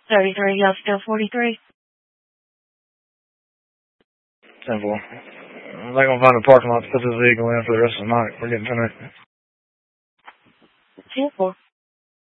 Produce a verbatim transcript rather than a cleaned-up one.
thirty-three, y'all still forty-three? ten four. They're going to find a parking lot to put this vehicle in for the rest of the night. We're getting finished. ten four.